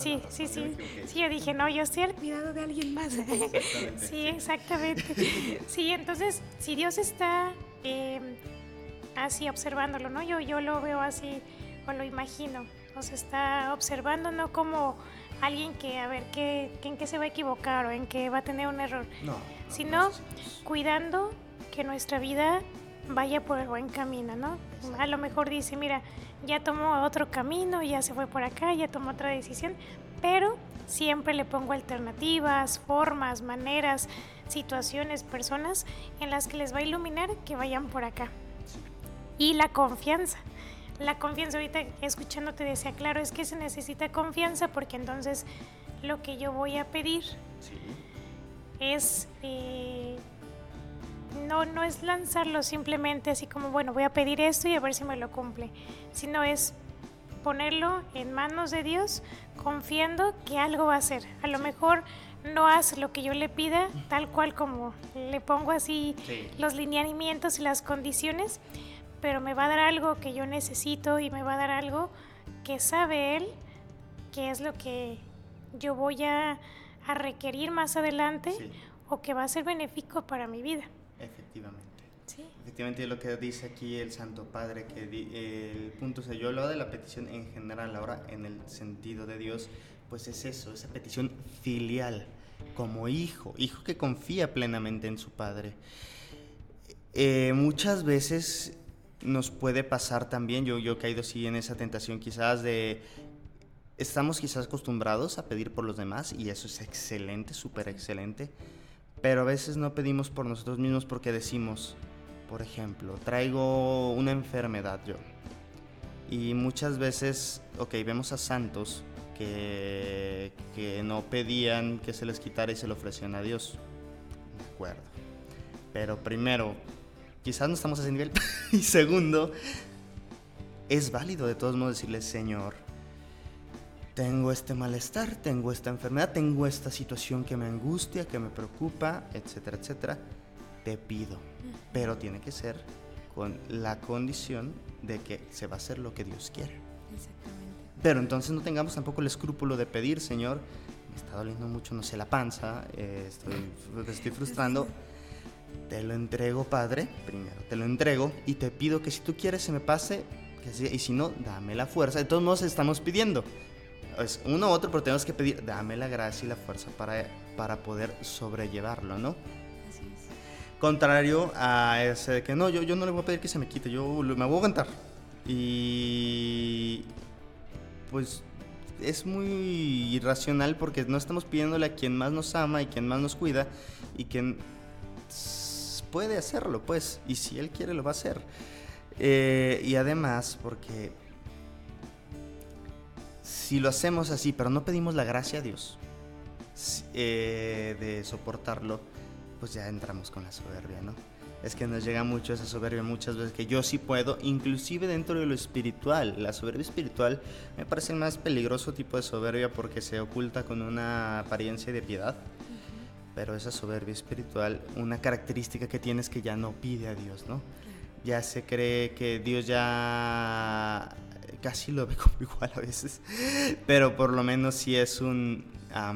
sí, razón, sí, yo me sí. equivoqué. Sí, yo dije, no, yo estoy al cuidado de alguien más. Exactamente. Sí, exactamente. Sí, entonces, si Dios está así observándolo, ¿no? Yo lo veo así, o lo imagino. O sea, está observando, no como alguien que, a ver, en qué se va a equivocar o en qué va a tener un error, No sino es así, Dios. cuidando que nuestra vida vaya por el buen camino, ¿no? A lo mejor dice, mira, ya tomó otro camino, ya se fue por acá, ya tomó otra decisión, pero siempre le pongo alternativas, formas, maneras, situaciones, personas en las que les va a iluminar que vayan por acá. Sí. Y la confianza. La confianza, ahorita escuchándote decía, claro, es que se necesita confianza porque entonces lo que yo voy a pedir Sí. es, no es lanzarlo simplemente así como, bueno, voy a pedir esto y a ver si me lo cumple, sino es ponerlo en manos de Dios confiando que algo va a hacer. A lo mejor no hace lo que yo le pida tal cual como le pongo así los lineamientos y las condiciones, pero me va a dar algo que yo necesito y me va a dar algo que sabe Él, que es lo que yo voy a requerir más adelante o que va a ser benéfico para mi vida. Efectivamente. Sí. Efectivamente, lo que dice aquí el Santo Padre, que el punto, o sea, yo hablo de la petición en general, ahora en el sentido de Dios, pues es eso, esa petición filial, como hijo que confía plenamente en su Padre. Muchas veces nos puede pasar también, yo he caído así en esa tentación quizás de... Estamos quizás acostumbrados a pedir por los demás y eso es excelente, súper excelente, pero a veces no pedimos por nosotros mismos porque decimos, por ejemplo, traigo una enfermedad yo. Y muchas veces, vemos a santos que no pedían que se les quitara y se lo ofrecían a Dios. De acuerdo. Pero primero, quizás no estamos a ese nivel. Y segundo, es válido de todos modos decirle, Señor, tengo este malestar, tengo esta enfermedad, tengo esta situación que me angustia, que me preocupa, etcétera, etcétera. Te pido, pero tiene que ser con la condición de que se va a hacer lo que Dios quiere. Exactamente. Pero entonces no tengamos tampoco el escrúpulo de pedir, Señor, me está doliendo mucho, no sé, la panza, te estoy frustrando. Te lo entrego, Padre, primero te lo entrego y te pido que si tú quieres se me pase, y si no, dame la fuerza. De todos modos estamos pidiendo. Es uno u otro, pero tenemos que pedir, dame la gracia y la fuerza para poder sobrellevarlo, ¿no? Así es. Contrario a ese de que no, yo no le voy a pedir que se me quite, yo me voy a aguantar. Y pues es muy irracional porque no estamos pidiéndole a quien más nos ama y quien más nos cuida y quien puede hacerlo, pues, y si él quiere lo va a hacer. Y además porque si lo hacemos así, pero no pedimos la gracia a Dios de soportarlo, pues ya entramos con la soberbia, ¿no? Es que nos llega mucho esa soberbia muchas veces, que yo sí puedo, inclusive dentro de lo espiritual. La soberbia espiritual me parece el más peligroso tipo de soberbia porque se oculta con una apariencia de piedad. Pero esa soberbia espiritual, una característica que tiene es que ya no pide a Dios, ¿no? Ya se cree que Dios ya casi lo ve como igual a veces, pero por lo menos sí es un...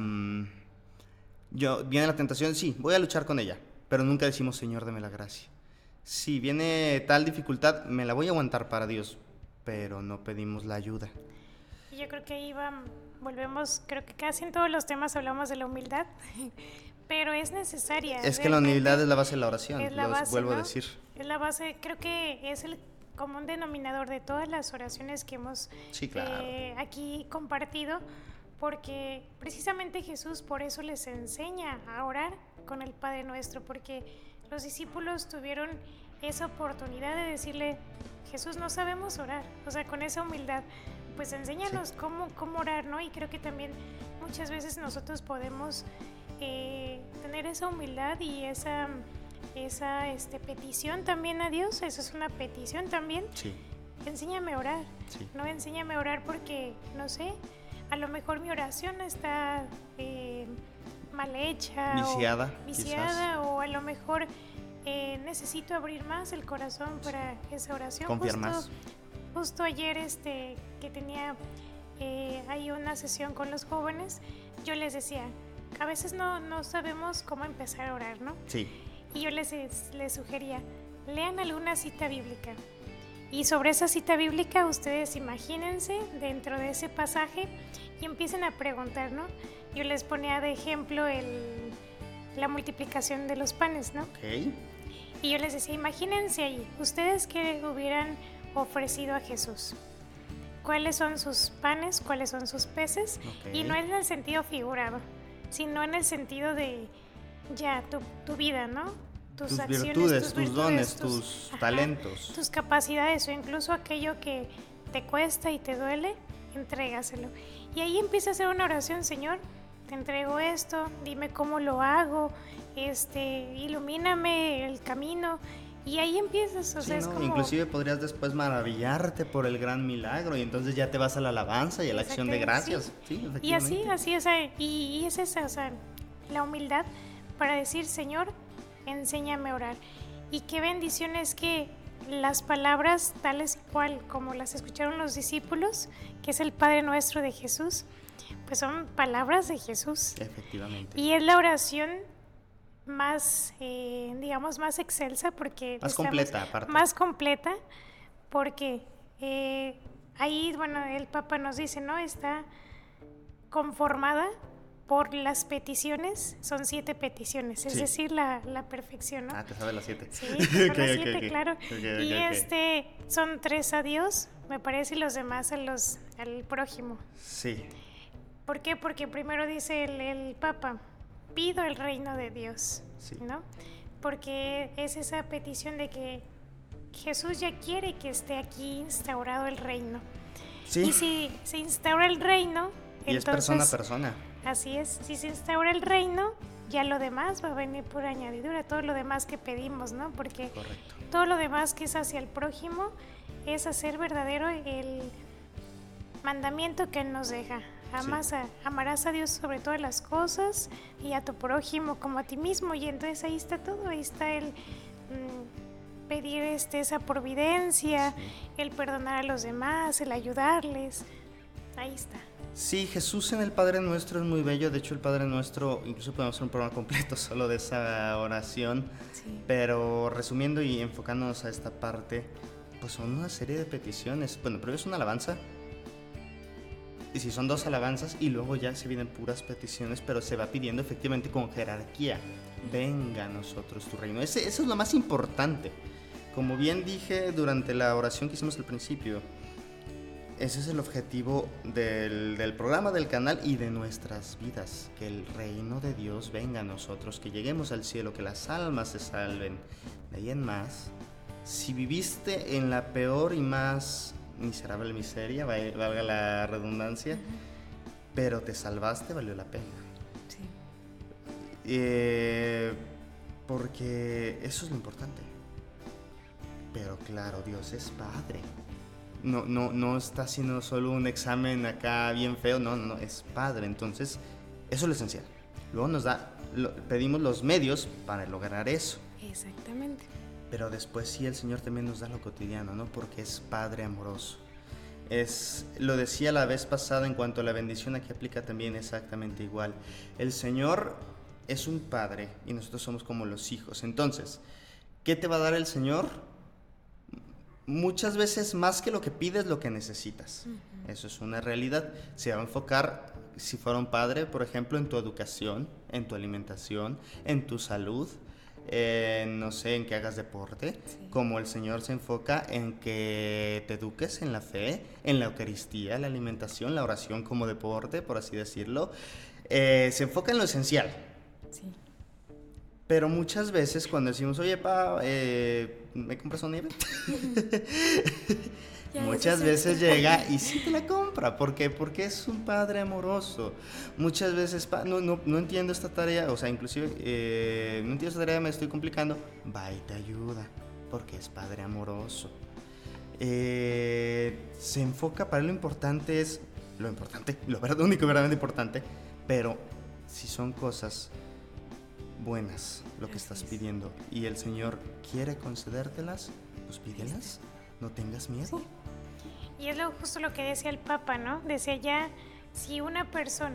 viene la tentación, sí, voy a luchar con ella, pero nunca decimos, Señor, dame la gracia. Si viene tal dificultad, me la voy a aguantar para Dios, pero no pedimos la ayuda. Y yo creo que ahí volvemos, creo que casi en todos los temas hablamos de la humildad, pero es necesaria. Es que la humildad es la base de la oración, es la base, vuelvo ¿no? a decir. Es la base, creo que es el común denominador de todas las oraciones que hemos aquí compartido, porque precisamente Jesús por eso les enseña a orar con el Padre Nuestro, porque los discípulos tuvieron esa oportunidad de decirle, Jesús, no sabemos orar, o sea, con esa humildad, pues enséñanos cómo orar, ¿no? Y creo que también muchas veces nosotros podemos tener esa humildad y esa petición también a Dios. Eso es una petición también. Sí. Enséñame a orar. Sí. No, enséñame a orar porque, no sé, a lo mejor mi oración está mal hecha, viciada, o a lo mejor necesito abrir más el corazón para esa oración. Confiar más. Justo ayer que tenía hay una sesión con los jóvenes, yo les decía, a veces no sabemos cómo empezar a orar, ¿no? Sí. Y yo les sugería, lean alguna cita bíblica. Y sobre esa cita bíblica ustedes imagínense dentro de ese pasaje y empiecen a preguntar, ¿no? Yo les ponía de ejemplo la multiplicación de los panes, ¿no? Ok. Y yo les decía, imagínense ahí, ustedes que hubieran ofrecido a Jesús. ¿Cuáles son sus panes? ¿Cuáles son sus peces? Okay. Y no en el sentido figurado, sino en el sentido de ya tu vida, ¿no? Tus acciones, virtudes, tus dones, tus talentos. Tus capacidades o incluso aquello que te cuesta y te duele, entrégaselo. Y ahí empieza a hacer una oración, Señor, te entrego esto, dime cómo lo hago, ilumíname el camino. Y ahí empiezas, o sea, es como... Inclusive podrías después maravillarte por el gran milagro y entonces ya te vas a la alabanza y a la acción de gracias. Sí, y así, o sea, y es esa, o sea, la humildad para decir, Señor, enséñame a orar. Y qué bendición es que las palabras tales y cual como las escucharon los discípulos, que es el Padre Nuestro de Jesús, pues son palabras de Jesús. Efectivamente. Y es la oración más, digamos, más excelsa porque... Más completa, aparte. Más completa porque ahí, bueno, el Papa nos dice, ¿no? Está conformada por las peticiones, son 7 peticiones, es decir, la perfección, ¿no? Te sabes las 7. Sí, son las 7, claro. Y son 3 a Dios, me parece, y los demás al prójimo. Sí. ¿Por qué? Porque primero dice el Papa, pido el reino de Dios, ¿no? Porque es esa petición de que Jesús ya quiere que esté aquí instaurado el reino. Sí. Y si se instaura el reino, y entonces, es persona a persona. Así es, si se instaura el reino, ya lo demás va a venir por añadidura, todo lo demás que pedimos, ¿no? Porque correcto, todo lo demás que es hacia el prójimo es hacer verdadero el mandamiento que Él nos deja. Amarás a Dios sobre todas las cosas y a tu prójimo como a ti mismo. Y entonces ahí está todo, ahí está el pedir esa providencia, el perdonar a los demás, el ayudarles. Ahí está. Sí, Jesús en el Padre Nuestro es muy bello. De hecho, el Padre Nuestro, incluso podemos hacer un programa completo solo de esa oración. Sí. Pero resumiendo y enfocándonos a esta parte, pues son una serie de peticiones. Bueno, primero es una alabanza. Y si son 2 alabanzas y luego ya se vienen puras peticiones, pero se va pidiendo efectivamente con jerarquía. Venga a nosotros tu reino. Eso es lo más importante. Como bien dije durante la oración que hicimos al principio, ese es el objetivo del programa, del canal y de nuestras vidas. Que el reino de Dios venga a nosotros, que lleguemos al cielo, que las almas se salven. De ahí en más, si viviste en la peor y más miserable miseria, valga la redundancia, pero te salvaste, valió la pena. Sí. Porque eso es lo importante. Pero claro, Dios es Padre. No está haciendo solo un examen acá bien feo, no, es Padre. Entonces, eso es lo esencial. Luego pedimos los medios para lograr eso. Exactamente. Pero después sí, el Señor también nos da lo cotidiano, ¿no? Porque es Padre amoroso. Lo decía la vez pasada en cuanto a la bendición, aquí aplica también exactamente igual. El Señor es un Padre y nosotros somos como los hijos. Entonces, ¿qué te va a dar el Señor? Muchas veces más que lo que pides, lo que necesitas. Eso es una realidad. Se va a enfocar, si fuera un padre, por ejemplo, en tu educación, en tu alimentación, en tu salud, no sé, en que hagas deporte, como el Señor se enfoca en que te eduques en la fe, en la Eucaristía, la alimentación, la oración como deporte, por así decirlo. Se enfoca en lo esencial. Sí. Pero muchas veces cuando decimos, oye, ¿me compras una nieve? Muchas veces llega y sí te la compra. ¿Por qué? Porque es un Padre amoroso. Muchas veces, no entiendo esta tarea, o sea, inclusive, no entiendo esta tarea, me estoy complicando. Va y te ayuda, porque es Padre amoroso. Se enfoca, para él lo importante es, lo único verdaderamente importante, pero si son cosas buenas lo que estás pidiendo y el Señor quiere concedértelas, pues pídelas, no tengas miedo. Y es justo lo que decía el Papa, ¿no? Decía ya, si una persona